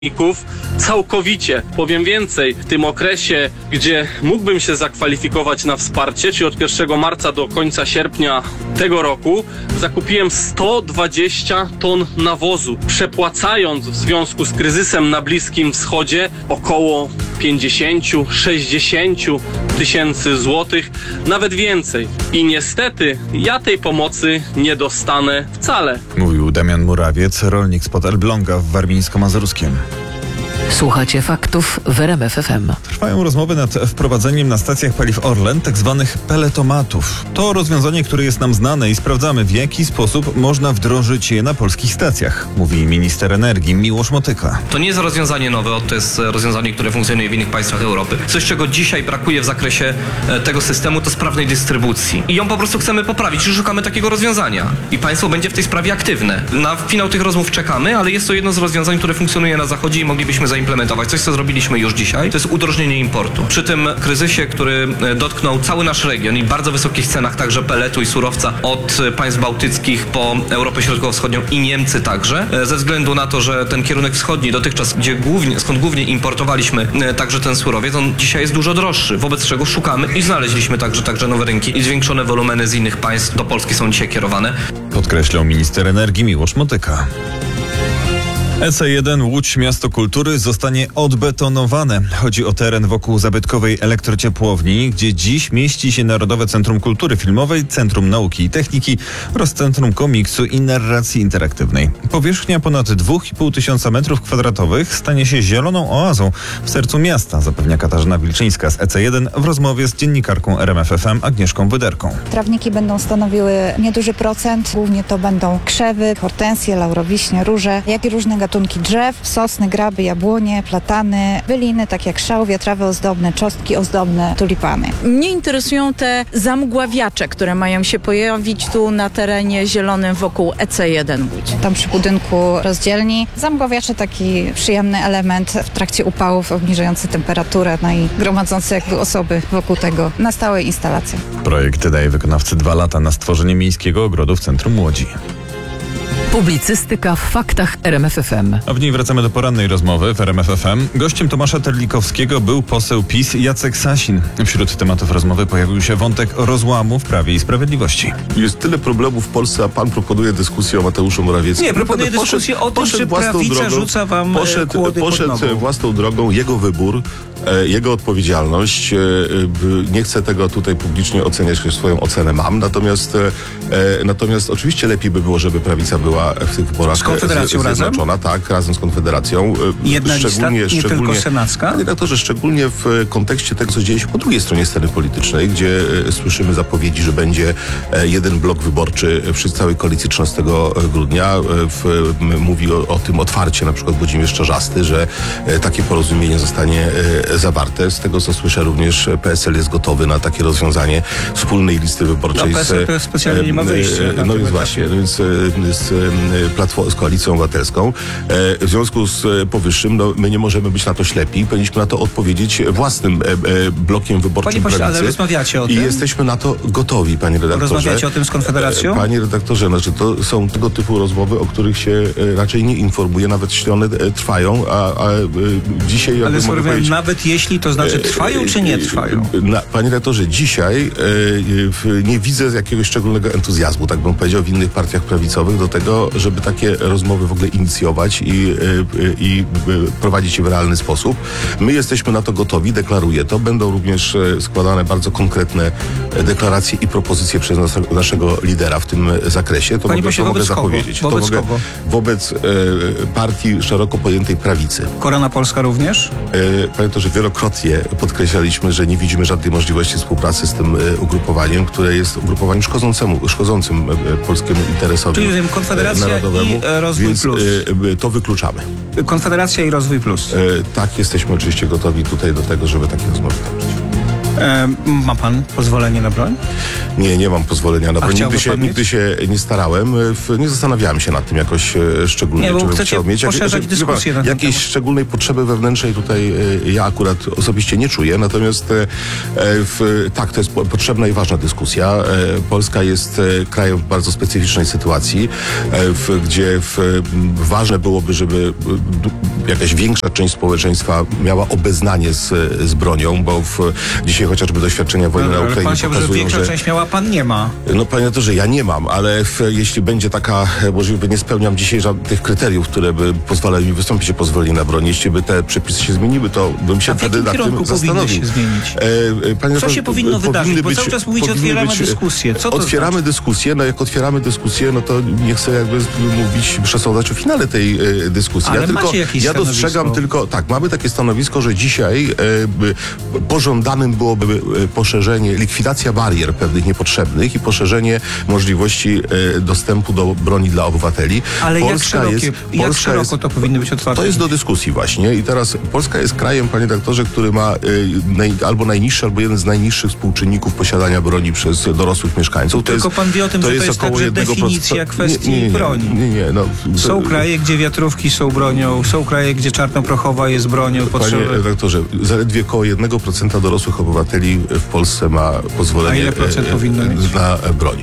całkowicie. Powiem więcej, w tym okresie, gdzie mógłbym się zakwalifikować na wsparcie, czyli od 1 marca do końca sierpnia tego roku, zakupiłem 120 ton nawozu, przepłacając w związku z kryzysem na Bliskim Wschodzie około 50-60 tysięcy złotych, nawet więcej. I niestety ja tej pomocy nie dostanę wcale. Mówił Damian Murawiec, rolnik spod Elbląga w Warmińsko-Mazurskiem. Słuchacie faktów w RMF FM. Trwają rozmowy nad wprowadzeniem na stacjach paliw Orlen tzw. peletomatów. To rozwiązanie, które jest nam znane i sprawdzamy, w jaki sposób można wdrożyć je na polskich stacjach, mówi minister energii Miłosz Motyka. To nie jest rozwiązanie nowe, to jest rozwiązanie, które funkcjonuje w innych państwach Europy. Coś, czego dzisiaj brakuje w zakresie tego systemu, to sprawnej dystrybucji. I ją po prostu chcemy poprawić i szukamy takiego rozwiązania. I państwo będzie w tej sprawie aktywne. Na finał tych rozmów czekamy, ale jest to jedno z rozwiązań, które funkcjonuje na zachodzie i moglibyśmy zaimplementować. Coś, co zrobiliśmy już dzisiaj, to jest udrożnienie importu. Przy tym kryzysie, który dotknął cały nasz region i bardzo wysokich cenach także peletu i surowca od państw bałtyckich po Europę Środkowo-Wschodnią i Niemcy także, ze względu na to, że ten kierunek wschodni dotychczas, skąd głównie importowaliśmy także ten surowiec, on dzisiaj jest dużo droższy, wobec czego szukamy i znaleźliśmy także nowe rynki i zwiększone wolumeny z innych państw do Polski są dzisiaj kierowane. Podkreślał minister energii Miłosz Motyka. EC1 Łódź Miasto Kultury zostanie odbetonowane. Chodzi o teren wokół zabytkowej elektrociepłowni, gdzie dziś mieści się Narodowe Centrum Kultury Filmowej, Centrum Nauki i Techniki oraz Centrum Komiksu i Narracji Interaktywnej. Powierzchnia ponad 2,5 tysiąca m2 stanie się zieloną oazą w sercu miasta, zapewnia Katarzyna Wilczyńska z EC1 w rozmowie z dziennikarką RMF FM Agnieszką Wyderką. Trawniki będą stanowiły nieduży procent. Głównie to będą krzewy, hortensje, laurowiśnie, róże, jak i różne gatunki drzew, sosny, graby, jabłonie, platany, byliny, tak jak szałwie, trawy ozdobne, czosnki ozdobne, tulipany. Mnie interesują te zamgławiacze, które mają się pojawić tu na terenie zielonym wokół EC1 Łódź. Tam przy budynku rozdzielni. Zamgławiacze taki przyjemny element w trakcie upałów, obniżający temperaturę, no i gromadzący jakby osoby wokół tego na stałej instalacji. Projekt daje wykonawcy 2 lata na stworzenie miejskiego ogrodu w centrum Łodzi. Publicystyka w faktach RMF FM. A w niej wracamy do porannej rozmowy w RMF FM. Gościem Tomasza Terlikowskiego był poseł PiS Jacek Sasin. Wśród tematów rozmowy pojawił się wątek rozłamu w Prawie i Sprawiedliwości. Jest tyle problemów w Polsce, a pan proponuje dyskusję o Mateuszu Morawieckim. Nie, proponuję dyskusję o tym, czy prawica rzuca wam kłody pod nogą. Poszedł własną drogą, jego wybór, jego odpowiedzialność. Nie chcę tego tutaj publicznie oceniać, choć swoją ocenę mam. Natomiast oczywiście lepiej by było, żeby prawica była w tych wyborach z Konfederacją zjednoczona. Tak, razem z Konfederacją. Jedna lista, nie tylko senacka? Panie redaktorze, szczególnie w kontekście tego, co dzieje się po drugiej stronie sceny politycznej, gdzie słyszymy zapowiedzi, że będzie jeden blok wyborczy przy całej koalicji 13 grudnia. Mówi o tym otwarcie na przykład Włodzimierz Czarzasty, że takie porozumienie zostanie zawarte. Z tego, co słyszę, również PSL jest gotowy na takie rozwiązanie wspólnej listy wyborczej. No, PSL specjalnie nie ma wyjścia. No więc właśnie, z Koalicją Obywatelską. W związku z powyższym, my nie możemy być na to ślepi. Powinniśmy na to odpowiedzieć własnym blokiem wyborczym. Panie pośle, ale rozmawiacie o tym? I jesteśmy na to gotowi, panie redaktorze. Rozmawiacie o tym z Konfederacją? Panie redaktorze, to są tego typu rozmowy, o których się raczej nie informuje, nawet jeśli one trwają, a dzisiaj... Ale mogę powiedzieć, nawet jeśli, to znaczy trwają czy nie trwają? Panie redaktorze, dzisiaj nie widzę jakiegoś szczególnego entuzjazmu, tak bym powiedział, w innych partiach prawicowych do tego, żeby takie rozmowy w ogóle inicjować i prowadzić je w realny sposób. My jesteśmy na to gotowi, deklaruję to. Będą również składane bardzo konkretne deklaracje i propozycje przez naszego lidera w tym zakresie. To mogę zapowiedzieć. Wobec partii szeroko pojętej prawicy. Korona Polska również? Panie to, że wielokrotnie podkreślaliśmy, że nie widzimy żadnej możliwości współpracy z tym ugrupowaniem, które jest ugrupowaniem szkodzącym polskiemu interesowi. Czyli Konfederacja narodowemu, i Rozwój więc Plus. To wykluczamy. Konfederacja i Rozwój Plus. Tak, jesteśmy oczywiście gotowi tutaj do tego, żeby takie rozmowy toczyć. Ma pan pozwolenie na broń? Nie mam pozwolenia na broń. chciałby pan Nigdy się nie starałem. Nie zastanawiałem się nad tym jakoś szczególnie, Nie, bo czy bym chcecie chciał mieć. poszerzać dyskusję na ten jakiejś temat. szczególnej potrzeby wewnętrznej tutaj ja akurat osobiście nie czuję, natomiast tak, to jest potrzebna i ważna dyskusja. Polska jest krajem w bardzo specyficznej sytuacji, gdzie ważne byłoby, żeby jakaś większa część społeczeństwa miała obeznanie z bronią, bo dzisiaj chociażby doświadczenia wojny na Ale Ukrainie pan się, że pokazują, większa część miała, pan nie ma. no panie redaktorze, ja nie mam, ale jeśli będzie taka możliwe, nie spełniam dzisiaj tych kryteriów, które by pozwalały mi wystąpić o pozwolenie na broń. Jeśli by te przepisy się zmieniły, to bym się A w wtedy jakim nad tym kierunku powinny zastanowił. się zmienić? Panie Co redaktorze, się powinno wydarzyć? Bo cały czas mówicie, powinny otwieramy dyskusję. Co to otwieramy znaczy? dyskusję, no jak otwieramy dyskusję, no to nie chcę jakby mówić, przesądzać o finale tej dyskusji. Ale Ja tylko, macie jakieś ja dostrzegam stanowisko? tylko, tak, mamy takie stanowisko, że dzisiaj pożądanym byłoby poszerzenie, likwidacja barier pewnych niepotrzebnych i poszerzenie możliwości dostępu do broni dla obywateli. Ale Polska jak szeroko to powinno być otwarte? To jest do dyskusji właśnie i teraz Polska jest krajem, panie doktorze, który ma albo najniższy, albo jeden z najniższych współczynników posiadania broni przez dorosłych mieszkańców. Tylko pan wie o tym, że to jest około także 1%. definicja kwestii broni. Nie, no, Są kraje, gdzie wiatrówki są bronią, są kraje, gdzie czarnoprochowa jest bronią. Panie redaktorze, zaledwie około 1% dorosłych obywateli w Polsce ma pozwolenie A ile procent powinno mieć? na broń.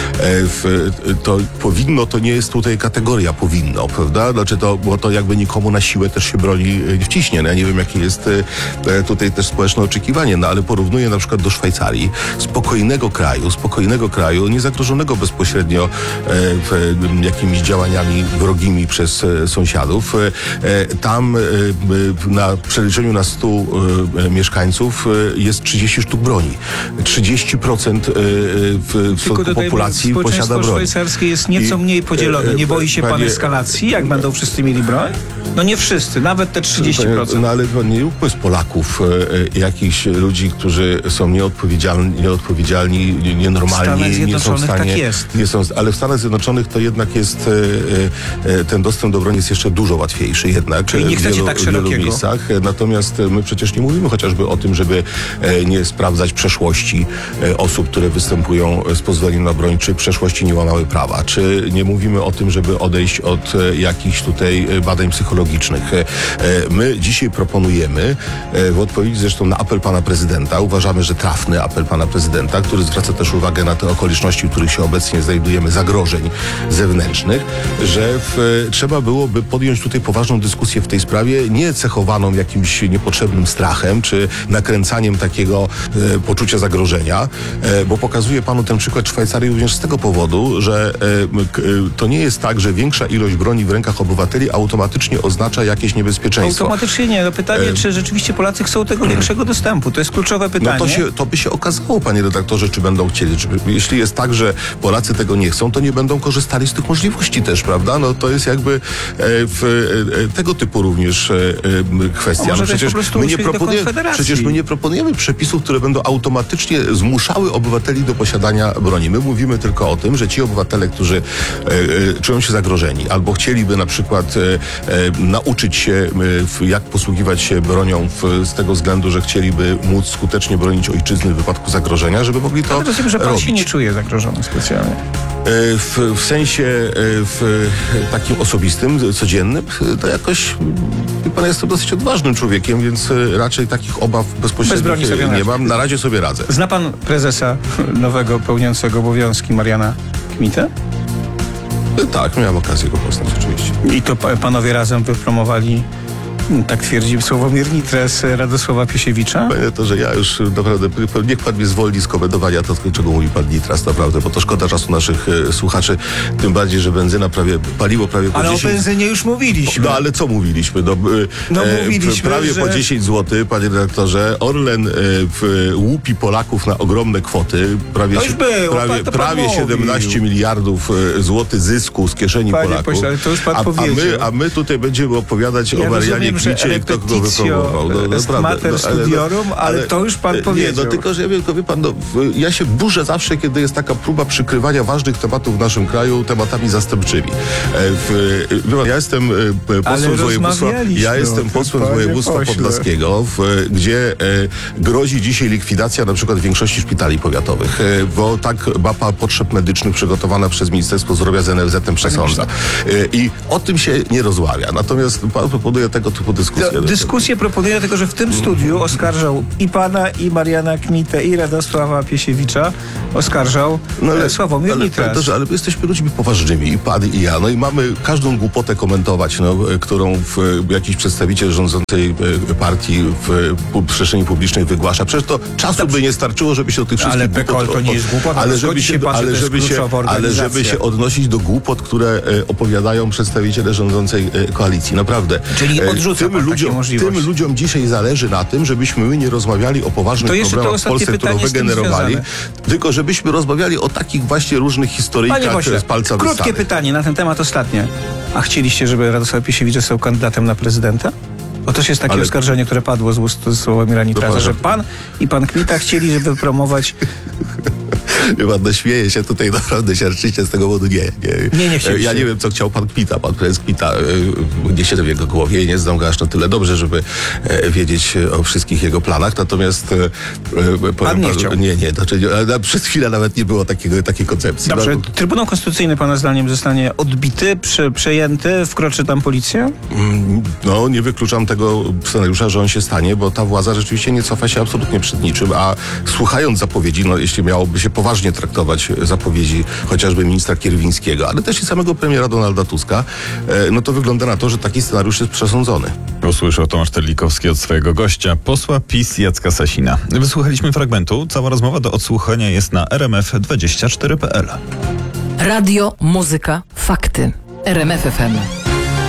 To powinno, to nie jest tutaj kategoria powinno, prawda? Znaczy bo to jakby nikomu na siłę też się broni nie wciśnie. No ja nie wiem, jakie jest tutaj też społeczne oczekiwanie, no ale porównuję na przykład do Szwajcarii, spokojnego kraju, nie zagrożonego bezpośrednio jakimiś działaniami wrogimi przez sąsiadów. Tam na przeliczeniu na 100 mieszkańców jest 30 sztuk broni. 30% w stosunku populacji posiada broń. Szwajcarskie jest nieco mniej podzielone. Nie boi się pan eskalacji, jak będą wszyscy mieli broń? No nie wszyscy, nawet te 30%. No ale nie róbmy z Polaków jakichś ludzi, którzy są nieodpowiedzialni, nienormalni, nie są w stanie. Tak jest. Ale w Stanach Zjednoczonych to jednak jest ten dostęp do broni jest jeszcze dużo łatwiejszy jednak. Czyli nie chcecie tak szerokiego? W wielu miejscach. Natomiast my przecież nie mówimy chociażby o tym, żeby nie sprawdzać przeszłości osób, które występują z pozwoleniem na broń, czy przeszłości nie łamały prawa, czy nie mówimy o tym, żeby odejść od jakichś tutaj badań psychologicznych. My dzisiaj proponujemy, w odpowiedzi zresztą na apel pana prezydenta, uważamy, że trafny apel pana prezydenta, który zwraca też uwagę na te okoliczności, w których się obecnie znajdujemy, zagrożeń zewnętrznych, że trzeba byłoby podjąć tutaj poważną dyskusję w tej sprawie, nie cechowaną jakimś niepotrzebnym strachem, czy nakręcaniem takiego poczucia zagrożenia, bo pokazuje panu ten przykład Szwajcarii również z tego powodu, że to nie jest tak, że większa ilość broni w rękach obywateli automatycznie oznacza jakieś niebezpieczeństwo. Automatycznie nie. No pytanie, czy rzeczywiście Polacy chcą tego większego dostępu? To jest kluczowe pytanie. No to by się okazało, panie redaktorze, czy będą chcieli. Jeśli jest tak, że Polacy tego nie chcą, to nie będą korzystali z tych możliwości też, prawda? No to jest jakby tego typu również kwestia. Może No przecież my nie proponujemy przepisów, które będą automatycznie zmuszały obywateli do posiadania broni. My mówimy tylko o tym, że ci obywatele, którzy czują się zagrożeni albo chcieliby na przykład nauczyć się, jak posługiwać się bronią z tego względu, że chcieliby móc skutecznie bronić ojczyzny w wypadku zagrożenia, żeby mogli to rozumiem, że pan robić. się nie czuje zagrożony specjalnie. W sensie takim osobistym, codziennym, to jakoś pan jestem dosyć odważnym człowiekiem, więc raczej takich obaw bezpośrednich nie mam. Na razie sobie radzę. Zna pan prezesa nowego pełniącego obowiązki Mariana Kmitę? Tak, miałem okazję go poznać oczywiście. I to panowie razem wypromowali, tak twierdzi Sławomir Nitres, Radosława Piesiewicza? Panie to, że ja już naprawdę, niech pan mnie zwolni z komentowania to, czego mówi pan Nitras, naprawdę, bo to szkoda czasu naszych słuchaczy, tym bardziej, że benzyna paliwo prawie po 10... Ale o benzynie już mówiliśmy. No ale co mówiliśmy? Mówiliśmy, prawie że... po 10 zł, panie redaktorze, Orlen łupi Polaków na ogromne kwoty, prawie 17 miliardów złotych zysku z kieszeni Polaków. Pośle, ale to już pan powiedział. A my tutaj będziemy opowiadać o Marianie takim, że kliknijcie, kto kogo repetitio wypromował. est mater studiorum, ale to już pan powiedział. Nie, no tylko, że ja wiem, wie pan, ja się burzę zawsze, kiedy jest taka próba przykrywania ważnych tematów w naszym kraju tematami zastępczymi. Wie pan, ja jestem posłem województwa, podlaskiego, gdzie grozi dzisiaj likwidacja na przykład większości szpitali powiatowych, bo tak mapa potrzeb medycznych przygotowana przez Ministerstwo Zdrowia z NFZ-em przesądza. I o tym się nie rozmawia. Natomiast pan proponuje tego typu dyskusję. Dyskusję proponuję, dlatego że w tym studiu oskarżał i pana, i Mariana Kmitę, i Radosława Piesiewicza. Oskarżał Sławomir Nitras. Ale my jesteśmy ludźmi poważnymi, i pan, i ja. No i mamy każdą głupotę komentować, którą jakiś przedstawiciel rządzącej partii w przestrzeni publicznej wygłasza. Przecież to czasu by nie starczyło, żeby się do tych wszystkich Ale PKOL to nie jest głupota. Ale żeby się odnosić do głupot, które opowiadają przedstawiciele rządzącej koalicji. Naprawdę. Czyli odrzuca tym ludziom dzisiaj zależy na tym, żebyśmy my nie rozmawiali o poważnych problemach w Polsce, które wygenerowali, tylko żebyśmy rozmawiali o takich właśnie różnych historyjkach z palca krótkie wystanych. pytanie na ten temat ostatnie. A chcieliście, żeby Radosław Piesiewicz został kandydatem na prezydenta? Bo to jest takie oskarżenie, które padło z ust Sławomira Nitrasa, że pan i pan Kmita chcieli, żeby promować... Wie pan, śmieje się tutaj naprawdę siarczycie z tego powodu. Nie chcieliście. Ja nie wiem, co chciał pan Kmita. Pan prezes Kmita, nie siedzę w jego głowie i nie znam go aż na tyle dobrze, żeby wiedzieć o wszystkich jego planach. Natomiast pan nie chciał. Nie, przez chwilę nawet nie było takiej koncepcji. Dobrze, Trybunał Konstytucyjny pana zdaniem zostanie odbity, przejęty, wkroczy tam policja? No, nie wykluczam tego scenariusza, że on się stanie, bo ta władza rzeczywiście nie cofa się absolutnie przed niczym, a słuchając zapowiedzi, jeśli miałoby się poważnie traktować zapowiedzi chociażby ministra Kierwińskiego, ale też i samego premiera Donalda Tuska, to wygląda na to, że taki scenariusz jest przesądzony. Usłyszał Tomasz Terlikowski od swojego gościa, posła PiS Jacka Sasina. Wysłuchaliśmy fragmentu. Cała rozmowa do odsłuchania jest na rmf24.pl. Radio, muzyka, fakty. RMF FM.